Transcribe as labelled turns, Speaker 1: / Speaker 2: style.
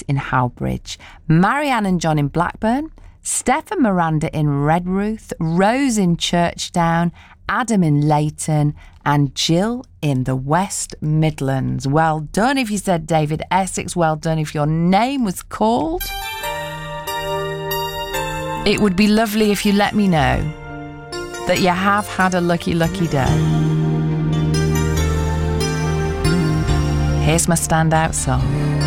Speaker 1: in Howbridge, Marianne and John in Blackburn, Steph and Miranda in Redruth, Rose in Churchdown, Adam in Leighton, and Jill in the West Midlands. Well done if you said David Essex. Well done if your name was called. It would be lovely if you let me know that you have had a lucky, lucky day. Here's my standout song.